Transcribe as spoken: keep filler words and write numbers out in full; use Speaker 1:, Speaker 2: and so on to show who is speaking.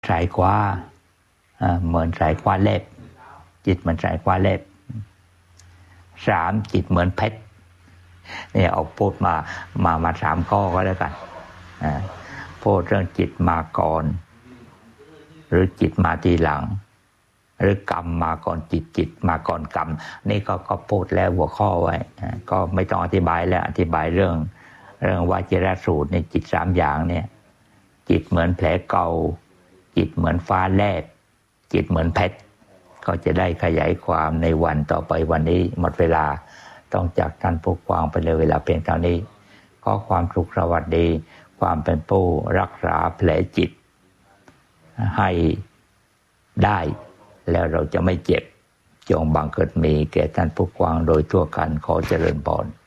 Speaker 1: trải qua à, เหมือน trải qua เล็บจิตเหมือน trải qua เล็บสามจิตเหมือนเพชรเนี่ยเอาพูดมามามาสามข้อก็แล้วกันอ่าพูดเรื่องจิตมาก่อนหรือจิตมาทีหลังหรือกรรมมาก่อนจิตจิตมาก่อนกรรมนี่ก็ก็พูดแล้วหัวข้อไว้ก็ไม่ต้องอธิบายแล้วอธิบายเรื่องเรื่องวจิรสูตรในจิตสามอย่างเนี่ยจิตเหมือนแผลเก่าจิตเหมือนฟ้าแลบจิตเหมือนเพชรก็จะได้ขยายความในวันต่อไปวันนี้หมดเวลาต้องจากท่านผู้ฟังไปเลยเวลาเพียงเท่านี้ขอความสุขสวัสดีความเป็นผู้รักษาแผลจิตให้ได้แล้วเราจะไม่เจ็บจงบังเกิดมีแก่ท่านผู้ฟังโดยทั่วกันขอเจริญพร